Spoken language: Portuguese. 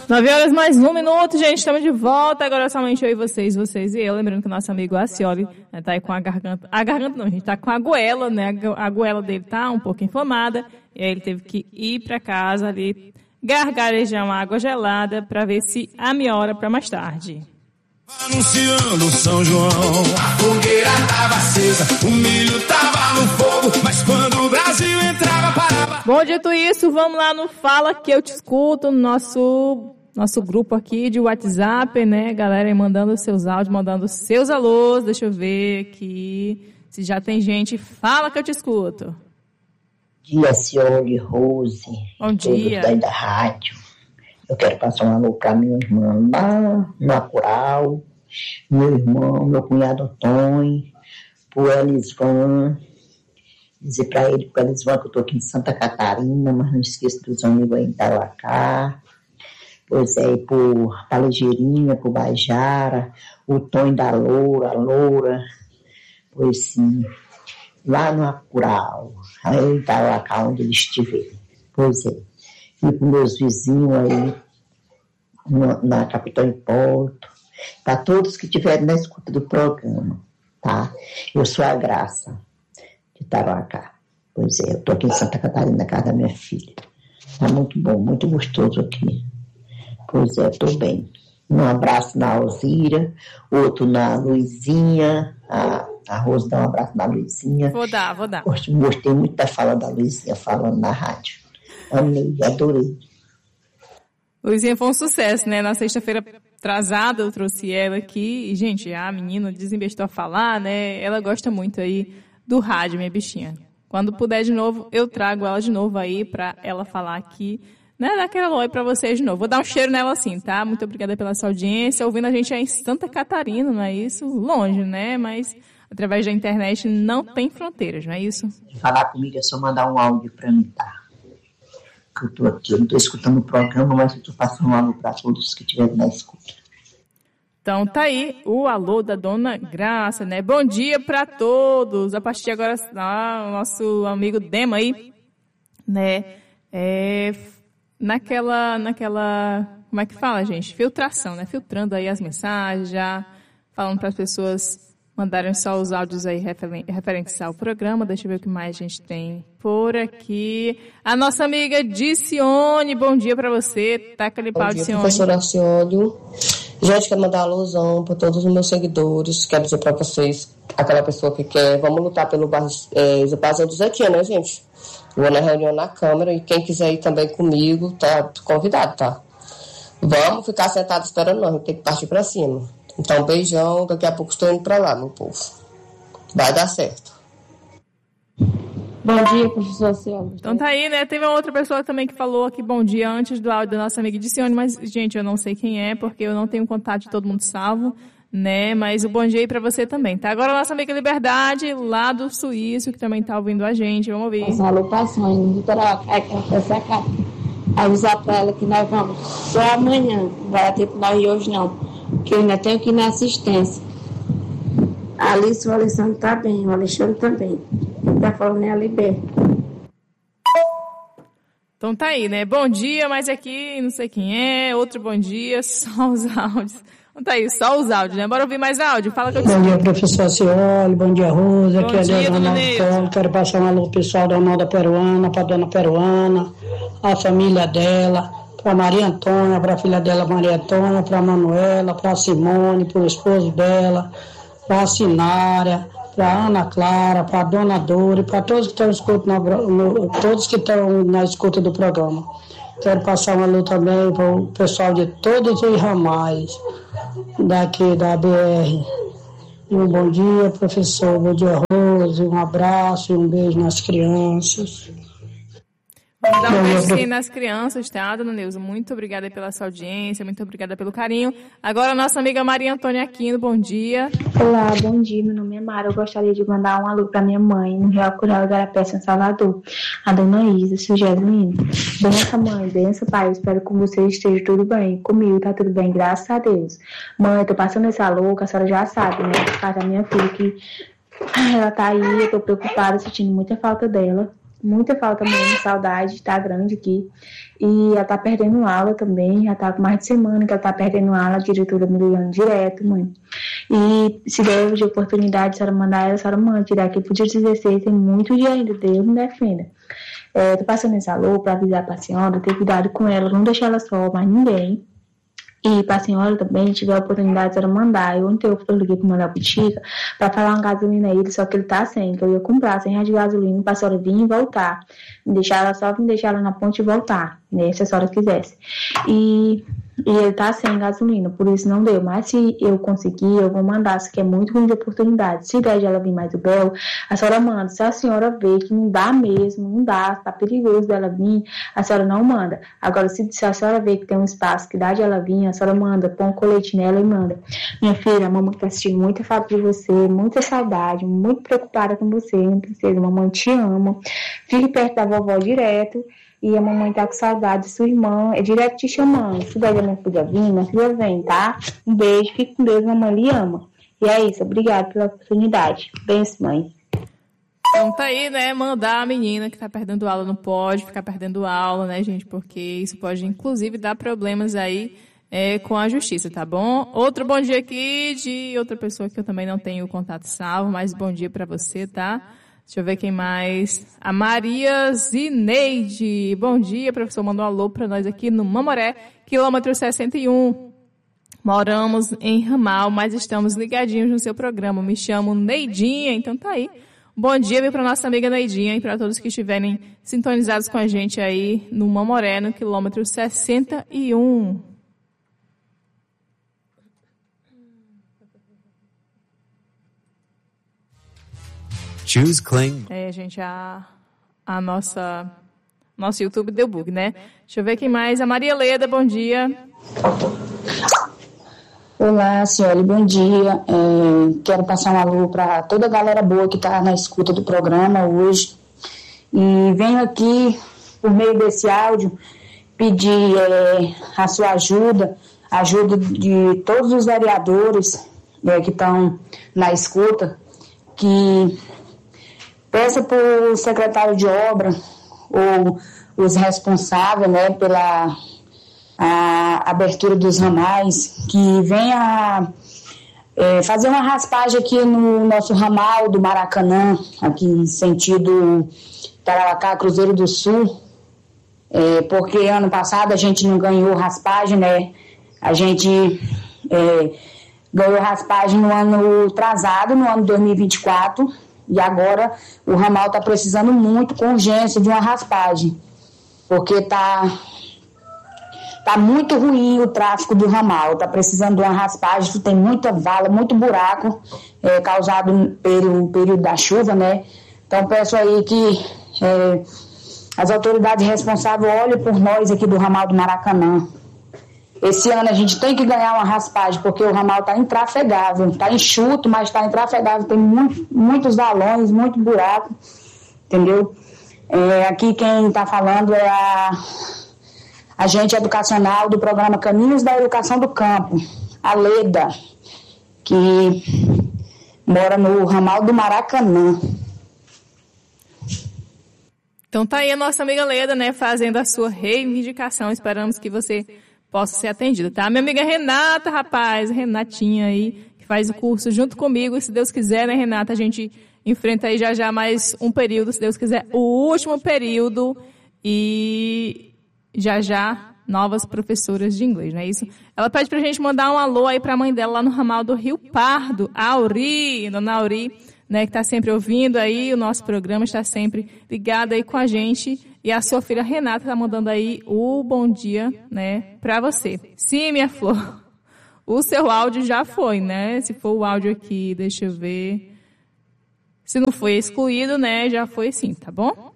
9 horas mais 1 minuto, gente, estamos de volta, agora somente eu e vocês e eu, lembrando que o nosso amigo Acioli tá aí com a garganta não, gente, tá com a goela, né, a goela dele tá um pouco inflamada, e aí ele teve que ir pra casa ali, gargarejar uma água gelada pra ver se melhora pra mais tarde. Anunciando São João, a fogueira tava acesa, o milho tava no fogo, mas quando o Brasil entrava, parava. Bom, dito isso, vamos lá no Fala Que Eu Te Escuto, nosso grupo aqui de WhatsApp, né, galera aí mandando seus áudios, mandando seus alôs, deixa eu ver aqui, se já tem gente, Fala Que Eu Te Escuto. Bom dia, Cioli, Rose. Bom dia. Todos da rádio. Eu quero passar um alô para minha irmã lá no Acural, meu irmão, meu cunhado Antônio, pro Elisvan, dizer para ele, pro Elisvan, que eu tô aqui em Santa Catarina, mas não esqueço dos amigos aí em Itauacá, pois é, pro Ligeirinha, pro Bajara, o Tonho da Loura, pois sim, lá no Acural, aí em Itauacá, onde ele estiver, pois é. E para meus vizinhos aí, na Capitão Hipólito, para todos que estiverem na escuta do programa, tá? Eu sou a Graça, de Tarauacá. Pois é, eu estou aqui em Santa Catarina, na casa da minha filha. Tá muito bom, muito gostoso aqui. Pois é, estou bem. Um abraço na Alzira, outro na Luizinha, a Rose dá um abraço na Luizinha. Vou dar. Gostei muito da fala da Luizinha falando na rádio. Amei, adorei. Luizinha foi um sucesso, né? Na sexta-feira atrasada eu trouxe ela aqui. E, gente, a menina desinvestiu a falar, né? Ela gosta muito aí do rádio, minha bichinha. Quando puder de novo, eu trago ela de novo aí pra ela falar aqui, né? Daquela oi pra vocês de novo. Vou dar um cheiro nela assim, tá? Muito obrigada pela sua audiência. Ouvindo a gente aí em Santa Catarina, não é isso? Longe, né? Mas através da internet não tem fronteiras, não é isso? Falar comigo é só mandar um áudio pra mim, tá? Eu estou aqui, eu não estou escutando o programa, mas eu estou passando um alô para todos que estiverem na escuta. Então tá aí o alô da Dona Graça, né? Bom dia para todos. A partir de agora, o nosso amigo Dema aí, né? Naquela, como é que fala, gente? Filtração, né? Filtrando aí as mensagens, já falando para as pessoas mandarem só os áudios aí referentes ao programa. Deixa eu ver o que mais a gente tem por aqui. A nossa amiga Dicione, bom dia pra você. Taca ali pau, Dicione. Professora Acioli. Gente, quero mandar uma alusão para todos os meus seguidores. Quero dizer para vocês, aquela pessoa que quer, vamos lutar pelo Barzinho do Zequinha, né, gente? Vou na reunião na Câmara e quem quiser ir também comigo, tá convidado, tá? Vamos ficar sentados esperando não, a gente tem que partir para cima. Então, beijão, daqui a pouco estou indo para lá, meu povo. Vai dar certo. Bom dia, professor Cioli. Então tá aí, né? Teve uma outra pessoa também que falou aqui bom dia antes do áudio da nossa amiga Dicione, mas, gente, eu não sei quem é, porque eu não tenho contato de todo mundo salvo, né? Mas o bom dia aí pra você também, tá? Agora a nossa amiga Liberdade, lá do Suíço, que também tá ouvindo a gente. Vamos ouvir. Essa alocação, doutora, avisar pra ela que nós vamos só amanhã, não vai ter pra nós ir hoje não. Que eu ainda tenho que ir na assistência. A Alice, o Alexandre tá bem, o Alexandre também. Ele tá falando é a Liber. Então tá aí, né? Bom dia, mas aqui não sei quem é. Outro bom dia, só os áudios. Então tá aí, só os áudios, né? Bora ouvir mais áudio. Fala que eu te... Bom dia, professor Cioli. Bom dia, Rosa. Aqui é a Dona Neuza. Quero passar um alô pessoal da Nalda Peruana, pra Dona Peruana, a família dela, para Maria Antônia, para a filha dela Maria Antônia, para a Manuela, para a Simone, para o esposo dela, para a Sinária, para a Ana Clara, para a Dona Dori, para todos que estão na escuta do programa. Quero passar um alô também para o pessoal de todos os ramais daqui da BR. Um bom dia, professor. Bom dia, Rose. Um abraço e um beijo nas crianças. Vamos dar um beijo nas crianças, tá, Dona Neuza? Muito obrigada pela sua audiência, muito obrigada pelo carinho. Agora, a nossa amiga Maria Antônia Aquino, bom dia. Olá, bom dia, meu nome é Mara. Eu gostaria de mandar um alô para minha mãe, no Real Cural Igarapé, São Salvador, a Dona Isa, seu Jesuíno. Benção, mãe, benção, pai. Eu espero que com você esteja tudo bem. Comigo tá tudo bem, graças a Deus. Mãe, eu tô passando esse alô, que a senhora já sabe, né? Por causa da minha filha, que ela tá aí, eu tô preocupada, sentindo muita falta dela. Muita falta mesmo, saudade, tá grande aqui. E ela tá perdendo aula também, já tá com mais de semana que ela tá perdendo aula, a diretora me ligando direto, mãe. E se der de oportunidade, a senhora mandar ela, a senhora manda, tirar aqui pro dia 16, tem muito dia ainda, Deus me defenda. Tô passando esse alô pra avisar pra senhora, ter cuidado com ela, não deixar ela só, mais ninguém. E para a senhora também, tiver a oportunidade de senhora mandar. Ontem eu liguei para o Manuel Pitica para falar uma gasolina aí, só que ele tá sem, que eu ia comprar 100 reais de gasolina para a senhora vir e voltar. Me deixar ela na ponte e voltar, né, se a senhora quisesse. E ele tá sem gasolina, por isso não deu. Mas se eu conseguir, eu vou mandar, isso aqui é muito ruim de oportunidade. Se der de ela vir mais o Bel, a senhora manda. Se a senhora vê que não dá mesmo, não dá, tá perigoso dela vir, a senhora não manda. Agora, se a senhora vê que tem um espaço que dá de ela vir, a senhora manda, põe um colete nela e manda. Minha filha, a mamãe tá assistindo muita falta de você, muita saudade, muito preocupada com você, minha princesa. Mamãe te ama. Fique perto da vovó direto. E a mamãe tá com saudade de sua irmã, é direto te chamando. Se der minha filha vir, minha filha vem, tá? Um beijo, fique com Deus, mamãe lhe ama. E é isso, obrigada pela oportunidade. Beijo, mãe. Então tá aí, né, mandar a menina que tá perdendo aula, não pode ficar perdendo aula, né, gente, porque isso pode, inclusive, dar problemas aí com a justiça, tá bom? Outro bom dia aqui de outra pessoa que eu também não tenho o contato salvo, mas bom dia pra você, tá? Deixa eu ver quem mais. A Maria Zineide. Bom dia, professor. Mandou um alô para nós aqui no Mamoré, quilômetro 61. Moramos em Ramal, mas estamos ligadinhos no seu programa. Me chamo Neidinha, então tá aí. Bom dia para nossa amiga Neidinha e para todos que estiverem sintonizados com a gente aí no Mamoré, no quilômetro 61. Choose Kling. Gente, nosso YouTube deu bug, né? Deixa eu ver quem mais. A Maria Leda, bom dia. Olá, senhora, bom dia. Quero passar um alô para toda a galera boa que está na escuta do programa hoje. E venho aqui, por meio desse áudio, pedir a sua ajuda de todos os vereadores que estão na escuta, que peça para o secretário de obra ou os responsáveis, né, pela a abertura dos ramais, que venha fazer uma raspagem aqui no nosso ramal do Maracanã, aqui em sentido Tarauacá, Cruzeiro do Sul, porque ano passado a gente não ganhou raspagem, né? A gente ganhou raspagem no ano atrasado, no ano 2024, e agora o ramal está precisando muito, com urgência, de uma raspagem, porque está muito ruim o tráfego do ramal, está precisando de uma raspagem, tem muita vala, muito buraco, causado pelo período da chuva, né? Então peço aí que as autoridades responsáveis olhem por nós aqui do ramal do Maracanã. Esse ano a gente tem que ganhar uma raspagem, porque o ramal está intrafegável, está enxuto, mas está intrafegável, tem muitos valões, muito buraco, entendeu? Aqui quem está falando é a agente educacional do programa Caminhos da Educação do Campo, a Leda, que mora no ramal do Maracanã. Então tá aí a nossa amiga Leda, né, fazendo a sua reivindicação. Esperamos que você possa ser atendida, tá? Minha amiga Renata, rapaz, Renatinha aí, que faz o curso junto comigo. Se Deus quiser, né, Renata, a gente enfrenta aí já mais um período, se Deus quiser, o último período, e já novas professoras de inglês, não é isso? Ela pede pra gente mandar um alô aí pra mãe dela lá no ramal do Rio Pardo, a Auri, dona Auri, né, que está sempre ouvindo aí o nosso programa, está sempre ligada aí com a gente. E a sua filha Renata está mandando aí o bom dia, né, para você. Sim, minha flor, o seu áudio já foi, né? Se for o áudio aqui, deixa eu ver. Se não foi excluído, né, já foi sim, tá bom?